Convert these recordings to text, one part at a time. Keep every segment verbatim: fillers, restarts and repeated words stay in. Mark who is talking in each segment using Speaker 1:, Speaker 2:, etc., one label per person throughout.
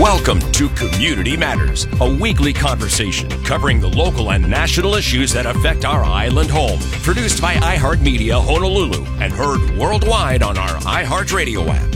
Speaker 1: Welcome to Community Matters, a weekly conversation covering the local and national issues that affect our island home. Produced by iHeartMedia Honolulu and heard worldwide on our iHeartRadio app.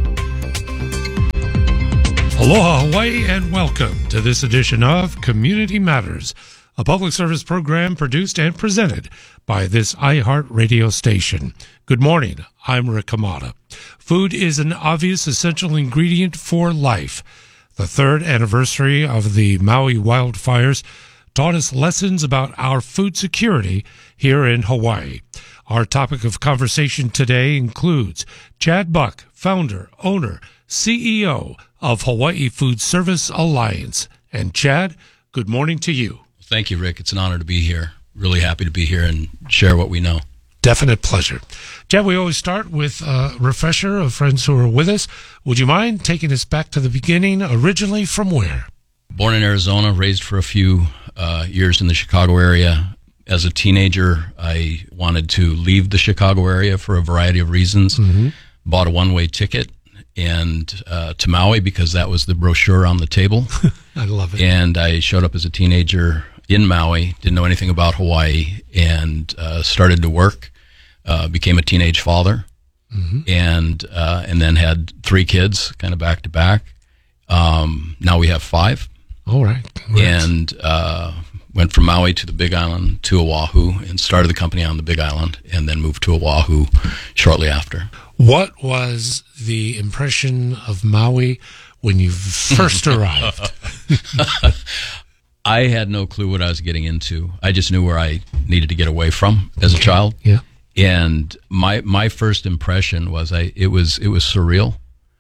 Speaker 2: Aloha, Hawaii, and welcome to this edition of Community Matters, a public service program produced and presented by this iHeartRadio station. Good morning. I'm Rick Hamada. Food is an obvious essential ingredient for life. The third anniversary of the Maui wildfires taught us lessons about our food security here in Hawaii. Our topic of conversation today includes Chad Buck, founder, owner, C E O of Hawaii Food Service Alliance. And Chad, good morning to you.
Speaker 3: Thank you, Rick. It's an honor to be here. Really happy to be here and share what we know.
Speaker 2: Definite pleasure. Chad, we always start with a refresher of friends who are with us. Would you mind taking us back to the beginning? Originally from where?
Speaker 3: Born in Arizona, raised for a few uh, years in the Chicago area. As a teenager, I wanted to leave the Chicago area for a variety of reasons. Mm-hmm. Bought a one-way ticket and uh, to Maui because that was the brochure on the table.
Speaker 2: I love it.
Speaker 3: And I showed up as a teenager in Maui, didn't know anything about Hawaii, and uh, started to work. Uh, became a teenage father, mm-hmm. and uh, and then had three kids, kind of back to back. Um, now we have five.
Speaker 2: All right. Congrats.
Speaker 3: And uh, went from Maui to the Big Island to Oahu, and started the company on the Big Island, and then moved to Oahu shortly after.
Speaker 2: What was the impression of Maui when you first arrived?
Speaker 3: I had no clue what I was getting into. I just knew where I needed to get away from as a child.
Speaker 2: Yeah.
Speaker 3: And my my first impression was I it was it was surreal.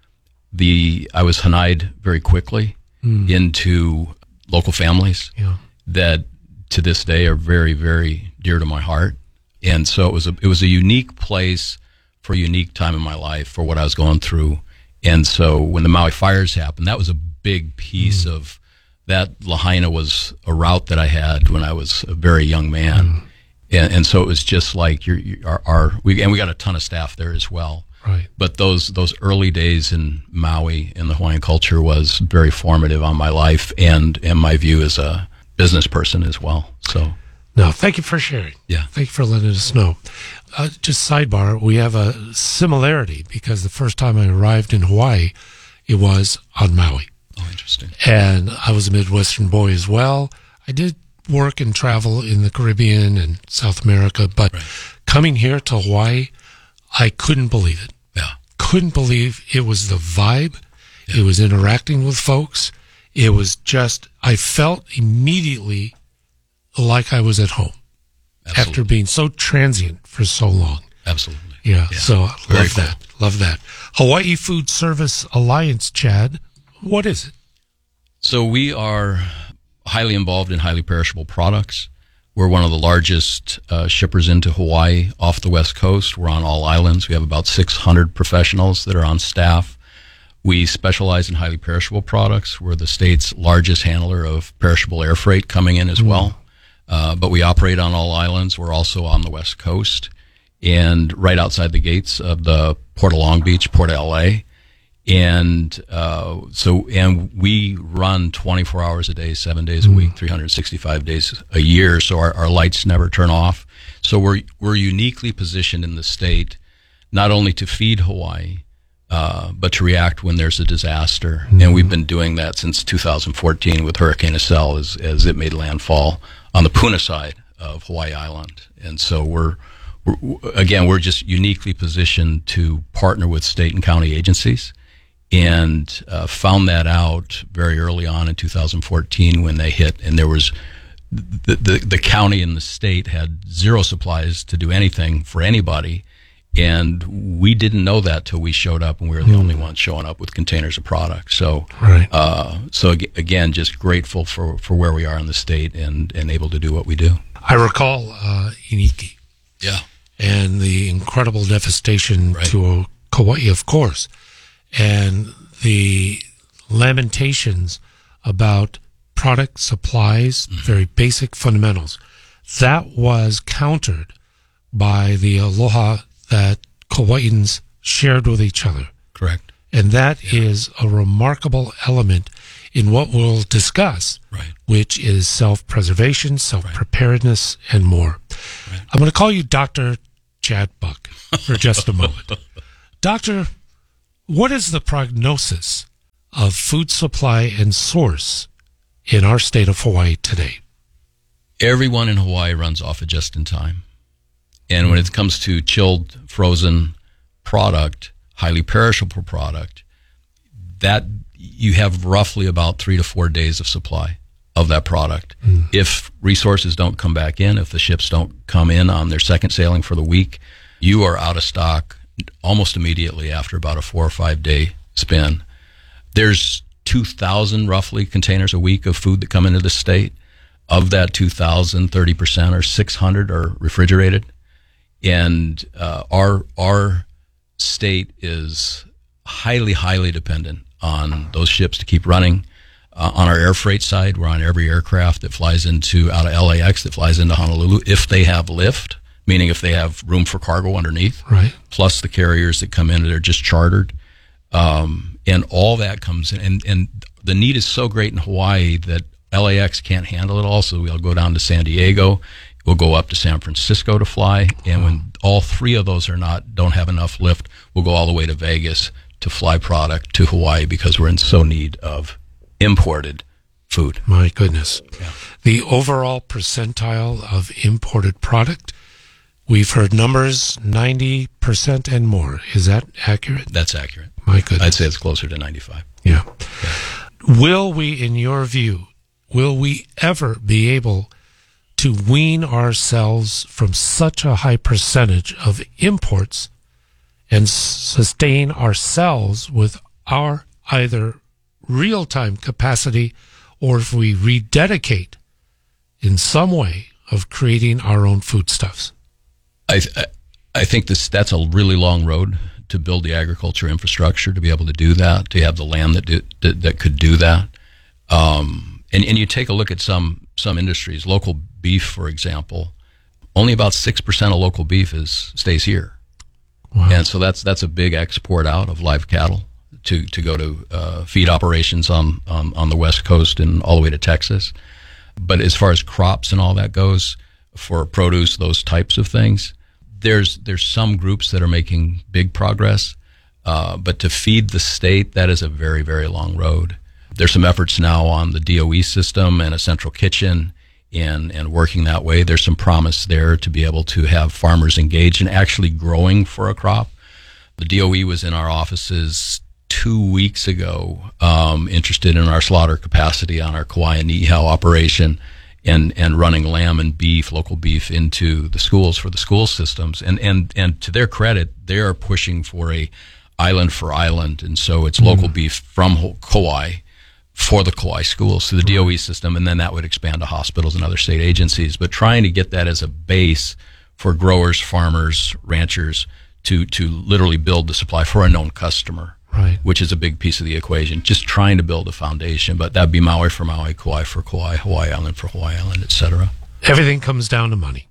Speaker 3: The I was hanai'd very quickly mm. into local families
Speaker 2: yeah.
Speaker 3: that to this day are very, very dear to my heart. And so it was a it was a unique place for a unique time in my life for what I was going through. And so when the Maui fires happened, that was a big piece mm. of that. Lahaina was a route that I had when I was a very young man. Mm. And, and so it was just like your, your our, our we and we got a ton of staff there as well.
Speaker 2: Right.
Speaker 3: But those those early days in Maui in the Hawaiian culture was very formative on my life and and my view as a business person as well. So
Speaker 2: no, thank you for sharing.
Speaker 3: Yeah,
Speaker 2: thank you for letting us know. Uh, just sidebar, we have a similarity because the first time I arrived in Hawaii, it was on Maui.
Speaker 3: Oh, interesting.
Speaker 2: And I was a Midwestern boy as well. I did work and travel in the Caribbean and South America, but right. coming here to Hawaii, I couldn't believe it.
Speaker 3: Yeah.
Speaker 2: Couldn't believe it was the vibe. Yeah. It was interacting with folks. It was just, I felt immediately like I was at home.
Speaker 3: Absolutely.
Speaker 2: After being so transient for so long.
Speaker 3: Absolutely.
Speaker 2: Yeah, yeah. So I
Speaker 3: Very
Speaker 2: love
Speaker 3: cool.
Speaker 2: that. Love that. Hawaii Food Service Alliance, Chad, what is it?
Speaker 3: So we are highly involved in highly perishable products. We're one of the largest uh, shippers into Hawaii off the West Coast. We're on all islands. We have about six hundred professionals that are on staff. We specialize in highly perishable products. We're the state's largest handler of perishable air freight coming in as mm. well. Uh, but we operate on all islands. We're also on the West Coast and right outside the gates of the Port of Long Beach, Port of L A. And uh, so, and we run twenty-four hours a day, seven days a
Speaker 2: mm.
Speaker 3: week, three hundred sixty-five days a year. So our, our lights never turn off. So we're we're uniquely positioned in the state, not only to feed Hawaii, uh, but to react when there's a disaster. Mm. And we've been doing that since two thousand fourteen with Hurricane Iselle as as it made landfall on the Puna side of Hawaii Island. And so we're, we're again we're just uniquely positioned to partner with state and county agencies. And uh, found that out very early on in two thousand fourteen when they hit, and there was the, the the county and the state had zero supplies to do anything for anybody, and we didn't know that till we showed up, and we were the mm. only ones showing up with containers of product. So,
Speaker 2: right.
Speaker 3: uh, so again, just grateful for, for where we are in the state and, and able to do what we do.
Speaker 2: I recall uh, Iniki,
Speaker 3: yeah,
Speaker 2: and the incredible devastation
Speaker 3: right.
Speaker 2: to Kauai, of course. And the lamentations about product supplies, mm-hmm. very basic fundamentals, that was countered by the aloha that Kauaians shared with each other.
Speaker 3: Correct.
Speaker 2: And that yeah. is a remarkable element in what we'll discuss,
Speaker 3: right.
Speaker 2: which is self-preservation, self-preparedness, right. and more. Right. I'm going to call you Doctor Chad Buck for just a moment. Doctor, what is the prognosis of food supply and source in our state of Hawaii today?
Speaker 3: Everyone in Hawaii runs off of just-in-time. And when it comes to chilled, frozen product, highly perishable product, that you have roughly about three to four days of supply of that product. Mm. If resources don't come back in, if the ships don't come in on their second sailing for the week, you are out of stock almost immediately after about a four or five day spin. There's two thousand roughly containers a week of food that come into the state. Of that two thousand, thirty percent or six hundred are refrigerated. And uh, our our state is highly, highly dependent on those ships to keep running. Uh, on our air freight side, we're on every aircraft that flies into out of L A X that flies into Honolulu, if they have lift, meaning if they have room for cargo underneath,
Speaker 2: right.
Speaker 3: plus the carriers that come in that are just chartered. Um, and all that comes in. And, and the need is so great in Hawaii that L A X can't handle it all, so we'll go down to San Diego. We'll go up to San Francisco to fly, and when all three of those are not, don't have enough lift, we'll go all the way to Vegas to fly product to Hawaii because we're in so need of imported food.
Speaker 2: My goodness.
Speaker 3: Yeah.
Speaker 2: The overall percentile of imported product, we've heard numbers ninety percent and more. Is that accurate?
Speaker 3: That's accurate.
Speaker 2: My goodness.
Speaker 3: I'd say it's closer to ninety-five.
Speaker 2: Yeah.
Speaker 3: yeah.
Speaker 2: Will we, in your view, will we ever be able to wean ourselves from such a high percentage of imports and sustain ourselves with our either real-time capacity, or if we rededicate in some way of creating our own foodstuffs?
Speaker 3: I th- I think this that's a really long road to build the agriculture infrastructure to be able to do that, to have the land that do, that, that could do that. Um, and, and you take a look at some some industries, local beef, for example, only about six percent of local beef is stays here.
Speaker 2: Wow.
Speaker 3: And so that's that's a big export out of live cattle to, to go to uh, feed operations on, on, on the West Coast and all the way to Texas. But as far as crops and all that goes, for produce, those types of things, there's there's some groups that are making big progress. Uh, but to feed the state, that is a very, very long road. There's some efforts now on the D O E system and a central kitchen and, and working that way. There's some promise there to be able to have farmers engaged in actually growing for a crop. The D O E was in our offices two weeks ago, um, interested in our slaughter capacity on our Kauai and Niihau operation and, and running lamb and beef, local beef, into the schools for the school systems. And, and, and to their credit, they are pushing for a island for island. And so it's mm. local beef from Kauai for the Kauai schools to the D O E system, and then that would expand to hospitals and other state agencies. But trying to get that as a base for growers, farmers, ranchers to to literally build the supply for a known customer,
Speaker 2: right,
Speaker 3: which is a big piece of the equation. Just trying to build a foundation, but that'd be Maui for Maui, Kauai for Kauai, Hawaii Island for Hawaii Island, et cetera.
Speaker 2: Everything comes down to money.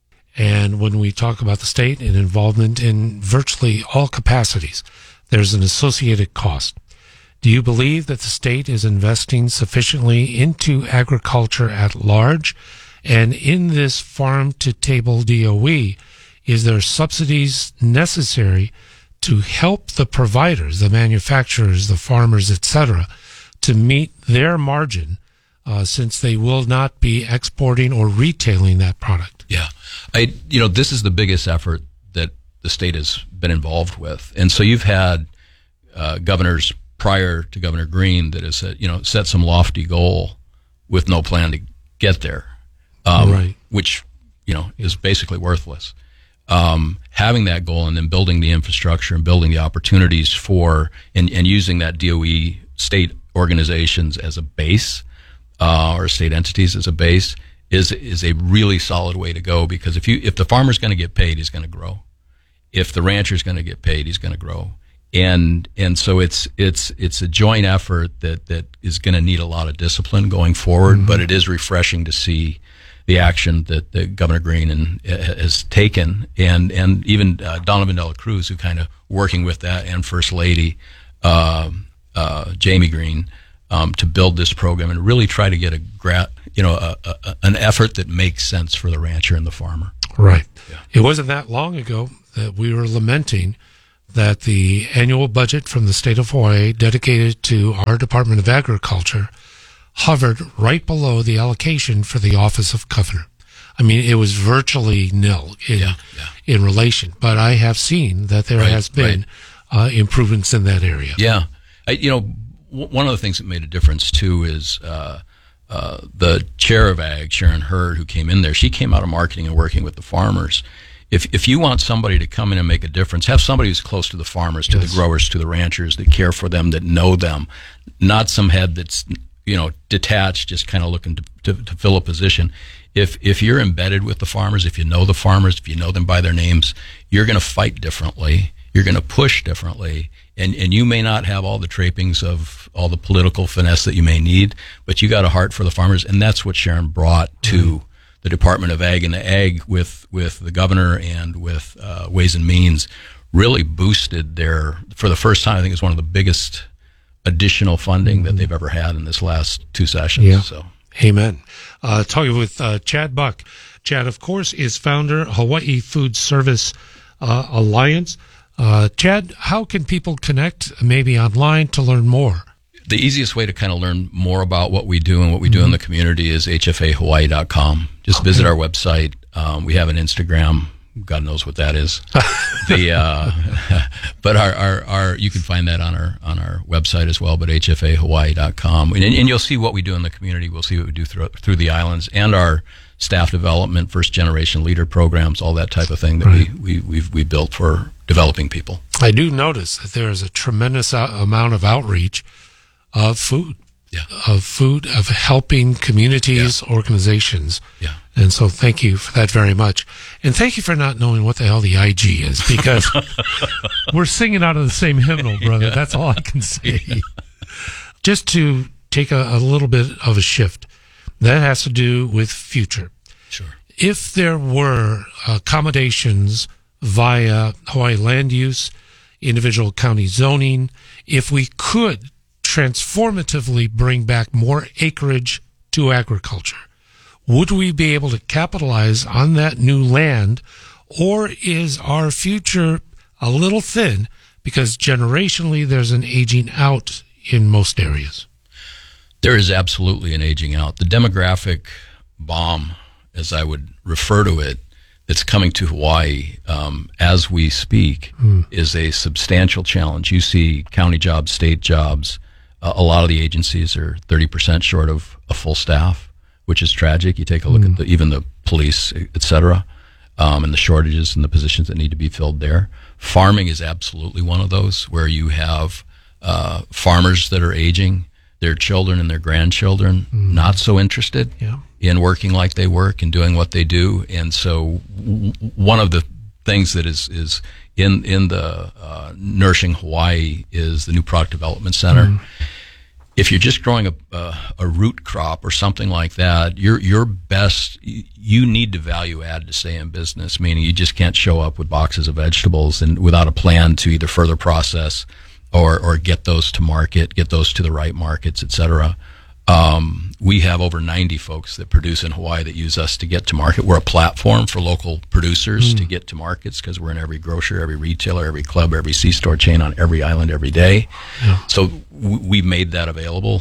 Speaker 2: And when we talk about the state and involvement in virtually all capacities, there's an associated cost. Do you believe that the state is investing sufficiently into agriculture at large? And in this farm-to-table D O E, is there subsidies necessary to help the providers, the manufacturers, the farmers, et cetera, to meet their margin, uh, since they will not be exporting or retailing that product?
Speaker 3: Yeah. I, you know, this is the biggest effort that the state has been involved with. And so you've had uh, governors prior to Governor Green that has said, you know, set some lofty goal with no plan to get there, um,
Speaker 2: right.
Speaker 3: which, you know, is basically worthless. Um, having that goal and then building the infrastructure and building the opportunities for, and, and using that D O E state organizations as a base, uh, or state entities as a base is, is a really solid way to go, because if you, if the farmer's going to get paid, he's going to grow. If the rancher's going to get paid, he's going to grow. And and so it's it's it's a joint effort that, that is going to need a lot of discipline going forward, mm-hmm. but it is refreshing to see the action that, that Governor Green and, uh, has taken, and and even uh, Donovan Dela Cruz, who kind of working with that, and First Lady, uh, uh, Jamie Green, um, to build this program and really try to get a gra- you know a, a, an effort that makes sense for the rancher and the farmer.
Speaker 2: Right.
Speaker 3: Yeah.
Speaker 2: It wasn't that long ago that we were lamenting that the annual budget from the state of Hawaii dedicated to our Department of Agriculture hovered right below the allocation for the Office of Governor. I mean, it was virtually nil in
Speaker 3: Yeah, yeah.
Speaker 2: in relation. But I have seen that there
Speaker 3: Right,
Speaker 2: has been uh, improvements in that area.
Speaker 3: Yeah, I, you know, w- one of the things that made a difference too is uh, uh, the chair of Ag, Sharon Hurd, who came in there. She came out of marketing and working with the farmers. If if you want somebody to come in and make a difference, have somebody who's close to the farmers, to
Speaker 2: Yes.
Speaker 3: the growers, to the ranchers, that care for them, that know them, not some head that's, you know, detached, just kind of looking to, to, to fill a position. If if you're embedded with the farmers, if you know the farmers, if you know them by their names, you're going to fight differently. You're going to push differently, and and you may not have all the trappings of all the political finesse that you may need, but you got a heart for the farmers, and that's what Sharon brought to mm-hmm. the Department of Ag. And the Ag with with the governor and with uh, Ways and Means really boosted their, for the first time, I think it's one of the biggest additional funding mm-hmm. that they've ever had in this last two sessions.
Speaker 2: Yeah.
Speaker 3: So.
Speaker 2: Amen. Uh, talking with uh, Chad Buck. Chad, of course, is founder Hawaii Food Service uh, Alliance. Uh, Chad, how can people connect maybe online to learn more?
Speaker 3: The easiest way to kind of learn more about what we do and what we do
Speaker 2: mm-hmm.
Speaker 3: in the community is H F A Hawaii dot com. Just
Speaker 2: okay.
Speaker 3: visit our website. Um, we have an Instagram. God knows what that is. the uh, but our, our, our you can find that on our on our website as well. But H F A Hawaii dot com, and, and you'll see what we do in the community. We'll see what we do through through the islands and our staff development, first generation leader programs, all that type of thing that right. we we we've, we built for developing people.
Speaker 2: I do notice that there is a tremendous out- amount of outreach of food.
Speaker 3: Yeah.
Speaker 2: Of food, of helping communities, yeah. organizations.
Speaker 3: Yeah.
Speaker 2: And so thank you for that very much. And thank you for not knowing what the hell the I G is, because we're singing out of the same hymnal, brother. Yeah. That's all I can say. Yeah. Just to take a, a little bit of a shift, that has to do with future.
Speaker 3: Sure.
Speaker 2: If there were accommodations via Hawaii land use, individual county zoning, if we could transformatively bring back more acreage to agriculture, would we be able to capitalize on that new land, or is our future a little thin because generationally there's an aging out in most areas?
Speaker 3: There is absolutely an aging out. The demographic bomb, as I would refer to it, that's coming to Hawaii um, as we speak mm. is a substantial challenge. You see county jobs, state jobs. Uh, a lot of the agencies are thirty percent short of a full staff, which is tragic. You take a look mm. at the, even the police, et cetera, um, and the shortages and the positions that need to be filled there. Farming is absolutely one of those, where you have uh, farmers that are aging, their children and their grandchildren mm. not so interested yeah. in working like they work and doing what they do. And so w- one of the things that is, is in in the uh, Nourishing Hawaii is the New Product Development Center. Mm. If you're just growing a, a a root crop or something like that, your your best, you need to value add to stay in business, meaning you just can't show up with boxes of vegetables and without a plan to either further process or or get those to market, get those to the right markets, et cetera. Um, we have over ninety folks that produce in Hawaii that use us to get to market. We're a platform for local producers mm. to get to markets because we're in every grocer, every retailer, every club, every C-store chain on every island every day. Yeah. So w- we've made that available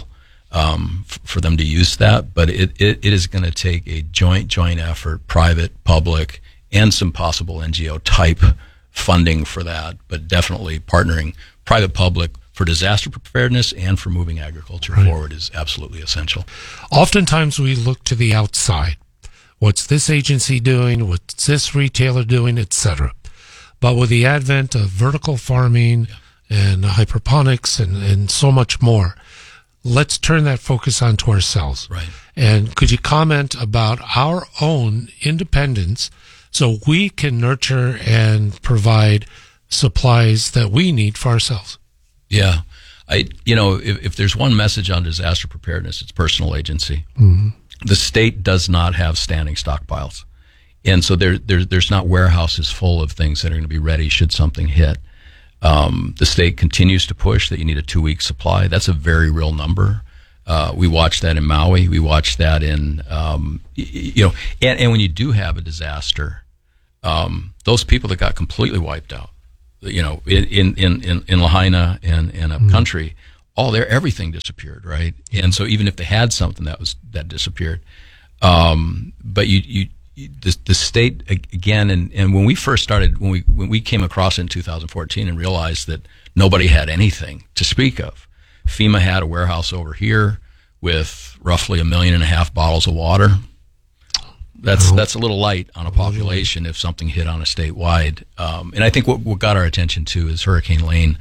Speaker 3: um, f- for them to use that. But it, it, it is going to take a joint, joint effort, private, public, and some possible N G O type funding for that. But definitely partnering private, public, for disaster preparedness and for moving agriculture right. forward is absolutely essential.
Speaker 2: Oftentimes we look to the outside. What's this agency doing? What's this retailer doing, et cetera. But with the advent of vertical farming yeah. and hydroponics and, and so much more, let's turn that focus onto ourselves.
Speaker 3: Right.
Speaker 2: And could you comment about our own independence so we can nurture and provide supplies that we need for ourselves?
Speaker 3: Yeah. I, you know, if, if there's one message on disaster preparedness, it's personal agency.
Speaker 2: Mm-hmm.
Speaker 3: The state does not have standing stockpiles. And so there, there, there's not warehouses full of things that are going to be ready should something hit. Um, the state continues to push that you need a two-week supply. That's a very real number. Uh, we watched that in Maui. We watched that in, um, you know, and, and when you do have a disaster, um, those people that got completely wiped out, you know, in in in, in Lahaina and in a mm. country, all their everything disappeared, right? And so even if they had something that was that disappeared, um, but you you. The, the state again, and, and when we first started, when we when we came across it in two thousand fourteen and realized that nobody had anything to speak of, FEMA had a warehouse over here with roughly a million and a half bottles of water. That's oh. that's a little light on a population if something hit on a statewide. Um, and I think what, what got our attention too is Hurricane Lane.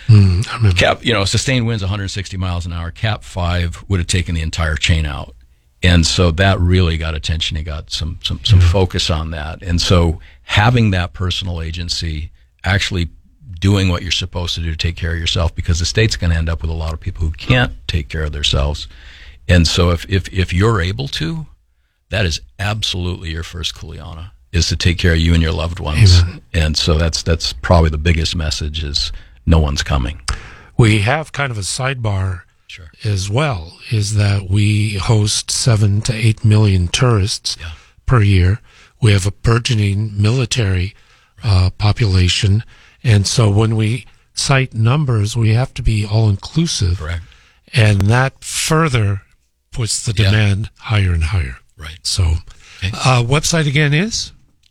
Speaker 3: Mm, Cap, you know, sustained winds one hundred sixty miles an hour. Cap five would have taken the entire chain out. And so that really got attention. He got some some some mm. focus on that. And so having that personal agency, actually doing what you're supposed to do to take care of yourself, because the state's going to end up with a lot of people who can't take care of themselves. And so if if if you're able to, that is absolutely your first kuleana, is to take care of you and your loved ones. Amen. And so that's that's probably the biggest message, is no one's coming.
Speaker 2: We have kind of a sidebar. Sure. As well, is that we host seven to eight million tourists yeah. per year. We have a burgeoning military uh, population, and so when we cite numbers, we have to be all inclusive.
Speaker 3: Correct.
Speaker 2: And that further puts the demand yeah. higher and higher.
Speaker 3: Right.
Speaker 2: So,
Speaker 3: okay.
Speaker 2: uh, website again is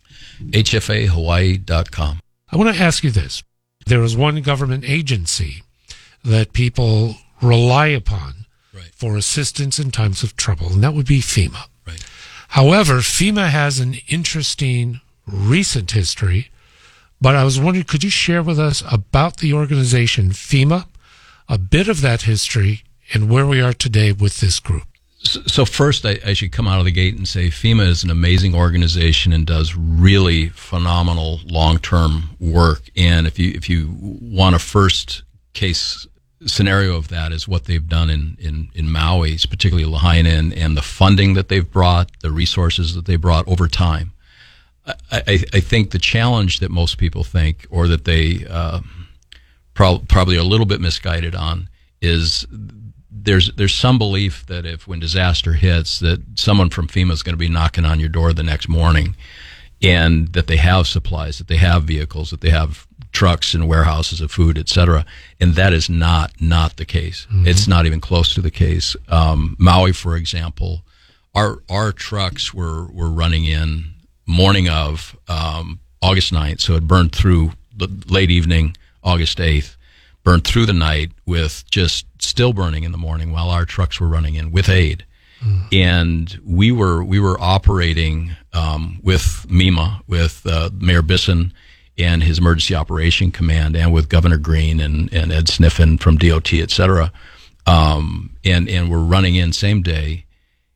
Speaker 3: H F A Hawaii dot com.
Speaker 2: I want to ask you this: there is one government agency that people rely upon
Speaker 3: right.
Speaker 2: for assistance in times of trouble, and that would be FEMA.
Speaker 3: Right.
Speaker 2: However, FEMA has an interesting recent history, but I was wondering, could you share with us about the organization FEMA, a bit of that history, and where we are today with this group?
Speaker 3: So, so first, I, I should come out of the gate and say FEMA is an amazing organization and does really phenomenal long-term work. And if you if you want a first case scenario of that, is what they've done in, in, in Maui, particularly Lahaina, and, and the funding that they've brought, the resources that they brought over time. I, I, I think the challenge that most people think, or that they uh, pro- probably are a little bit misguided on, is there's there's some belief that if when disaster hits, that someone from FEMA is going to be knocking on your door the next morning, and that they have supplies, that they have vehicles, that they have trucks and warehouses of food, et cetera. And that is not not the case. Mm-hmm. It's not even close to the case. Um, Maui, for example, our our trucks were, were running in morning of um, August ninth, so it burned through the late evening, August eighth, burned through the night with just still burning in the morning while our trucks were running in with aid. Mm. And we were we were operating um, with MEMA, with uh, Mayor Bisson and his Emergency Operation Command, and with Governor Green and, and Ed Sniffen from D O T, et cetera. Um, and, and we're running in same day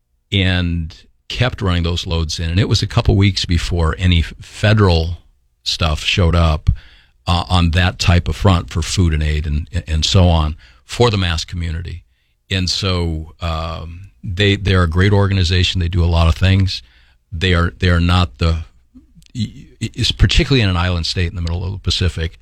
Speaker 3: and kept running those loads in. And it was a couple weeks before any federal stuff showed up uh, on that type of front for food and aid and, and so on for the mass community. And so um, they, they're a great organization. They do a lot of things. They are, they are not the, is particularly in an island state in the middle of the Pacific,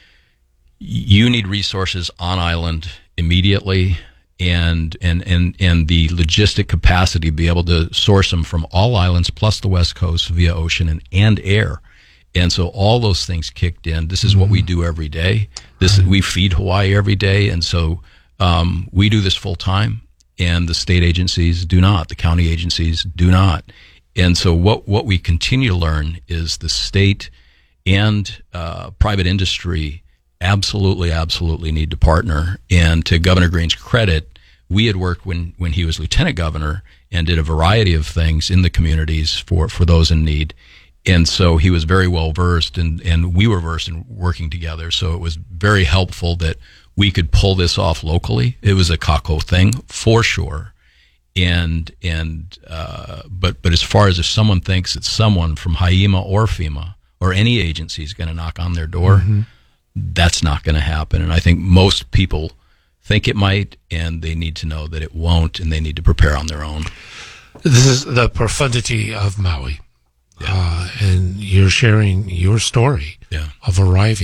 Speaker 3: you need resources on island immediately, and and and and the logistic capacity to be able to source them from all islands plus the West Coast via ocean and, and air. And so all those things kicked in. This is mm-hmm. what we do every day. This right. we feed Hawaii every day, and so um, we do this full time, and the state agencies do not. The county agencies do not. And so what, what we continue to learn is the state and uh, private industry absolutely, absolutely need to partner. And to Governor Green's credit, we had worked when, when he was lieutenant governor and did a variety of things in the communities for, for those in need. And so he was very well versed, and, and we were versed in working together. So it was very helpful that we could pull this off locally. It was a Kako thing for sure. And and uh, but but as far as if someone thinks that someone from HIEMA or FEMA or any agency is going to knock on their door, mm-hmm. that's not going to happen. And I think most people think it might, and they need to know that it won't, and they need to prepare on their own.
Speaker 2: This is the profundity of Maui, yeah. uh, and you're sharing your story
Speaker 3: yeah.
Speaker 2: of arriving.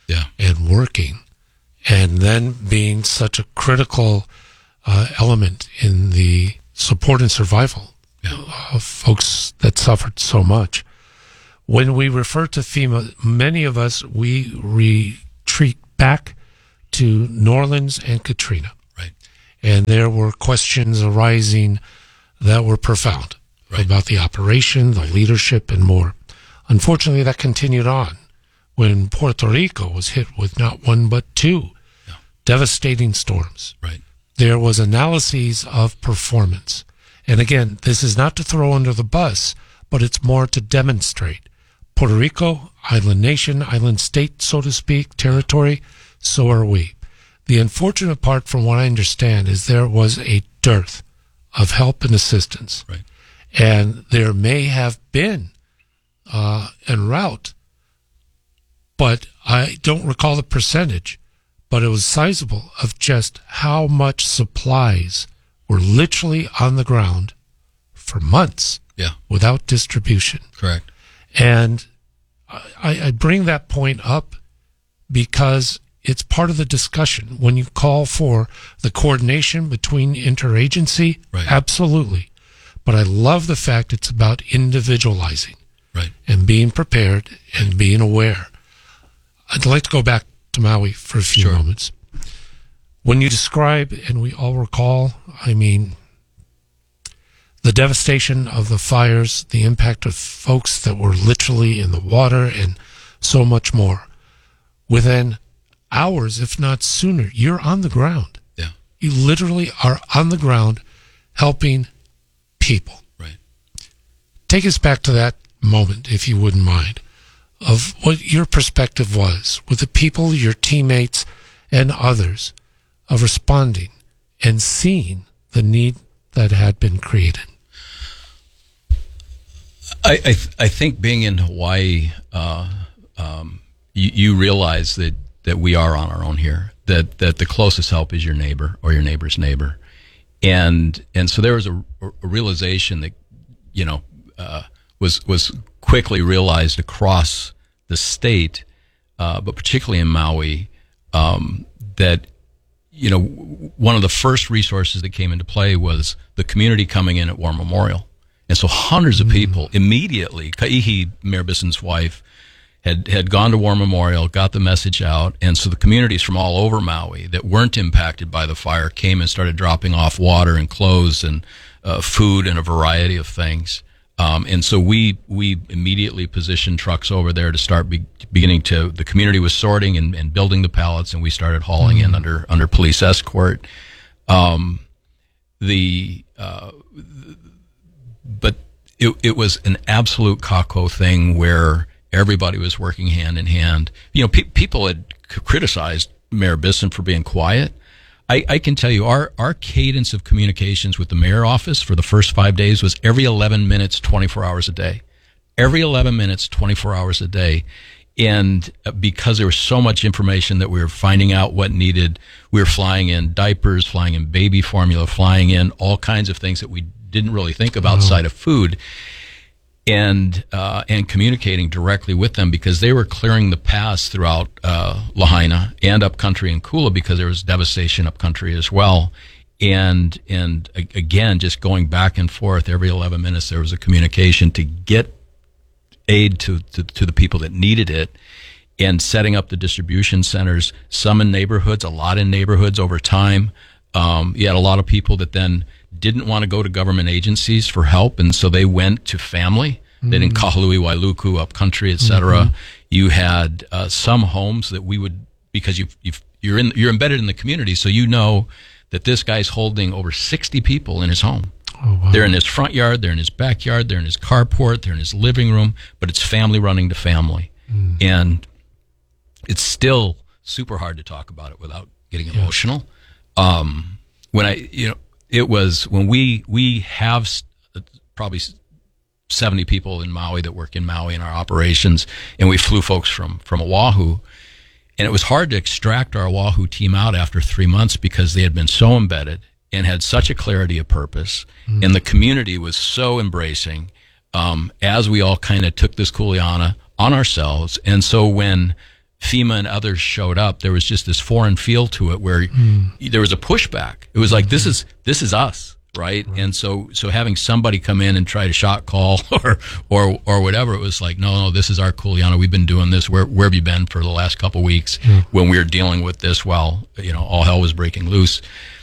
Speaker 3: yeah.
Speaker 2: and working, and then being such a critical uh, element in the support and survival yeah. of folks that suffered so much. When we refer to FEMA, many of us, we retreat back to New Orleans and Katrina.
Speaker 3: Right.
Speaker 2: And there were questions arising that were profound right. about the operation, the right. leadership, and more. Unfortunately, that continued on when Puerto Rico was hit with not one but two yeah. devastating storms.
Speaker 3: Right.
Speaker 2: There was analyses of performance. And again, this is not to throw under the bus, but it's more to demonstrate. Puerto Rico, island nation, island state, so to speak, territory, so are we. The unfortunate part, from what I understand, is there was a dearth of help and assistance.
Speaker 3: Right.
Speaker 2: And there may have been uh, en route, but I don't recall the percentage, but it was sizable of just how much supplies were literally on the ground for months
Speaker 3: yeah.
Speaker 2: without distribution.
Speaker 3: Correct.
Speaker 2: And I, I bring that point up because it's part of the discussion. When you call for the coordination between interagency,
Speaker 3: right.
Speaker 2: absolutely. But I love the fact it's about individualizing
Speaker 3: right.
Speaker 2: and being prepared and being aware. I'd like to go back to Maui for a few
Speaker 3: sure.
Speaker 2: moments. When you describe, and we all recall, I mean, the devastation of the fires, the impact of folks that were literally in the water, and so much more. Within hours, if not sooner, you're on the ground.
Speaker 3: Yeah.
Speaker 2: You literally are on the ground helping people.
Speaker 3: Right.
Speaker 2: Take us back to that moment, if you wouldn't mind, of what your perspective was with the people, your teammates, and others, of responding and seeing the need that had been created.
Speaker 3: I I, th- I think being in Hawaii, uh, um, you, you realize that, that we are on our own here. That that the closest help is your neighbor or your neighbor's neighbor, and and so there was a, a realization that you know uh, was was quickly realized across the state, uh, but particularly in Maui, um, that. You know, one of the first resources that came into play was the community coming in at War Memorial. And so hundreds of people immediately, Kaihi, Mayor Bisson's wife, had, had gone to War Memorial, got the message out, and so the communities from all over Maui that weren't impacted by the fire came and started dropping off water and clothes and uh, food and a variety of things. Um, and so we we immediately positioned trucks over there to start be, beginning to, the community was sorting and, and building the pallets, and we started hauling mm-hmm. in under under police escort. Um, the uh, but it it was an absolute Kako thing where everybody was working hand in hand. You know, pe- people had c- criticized Mayor Bisson for being quiet. I, I can tell you our, our cadence of communications with the mayor office for the first five days was every eleven minutes, twenty-four hours a day. Every eleven minutes, twenty-four hours a day. And because there was so much information that we were finding out what needed, we were flying in diapers, flying in baby formula, flying in all kinds of things that we didn't really think of outside of food. And uh, and communicating directly with them because they were clearing the paths throughout uh, Lahaina and upcountry in Kula because there was devastation upcountry as well. And and again, just going back and forth every eleven minutes, there was a communication to get aid to, to, to the people that needed it, and setting up the distribution centers, some in neighborhoods, a lot in neighborhoods over time. Um, you had a lot of people that then didn't want to go to government agencies for help, and so they went to family. Mm-hmm. Then in Kahului, Wailuku, upcountry, et cetera. Mm-hmm. You had uh, some homes that we would, because you've, you've, you're in, you're embedded in the community, so you know that this guy's holding over sixty people in his home.
Speaker 2: Oh, wow.
Speaker 3: They're in his front yard, they're in his backyard, they're in his carport, they're in his living room, but it's family running to family. Mm. And it's still super hard to talk about it without getting emotional. Yeah. Um, when I, you know, it was when we, we have probably seventy people in Maui that work in Maui in our operations, and we flew folks from, from Oahu. And it was hard to extract our Oahu team out after three months because they had been so embedded and had such a clarity of purpose. Mm. And the community was so embracing um, as we all kind of took this kuleana on ourselves. And so when FEMA and others showed up, there was just this foreign feel to it where mm. there was a pushback. It was like, mm-hmm. this is this is us, right? right? And so so having somebody come in and try to shot call or or or whatever, it was like, no, no, this is our Kuleana. We've been doing this. Where where have you been for the last couple of weeks mm. when we were dealing with this while, you know, all hell was breaking loose?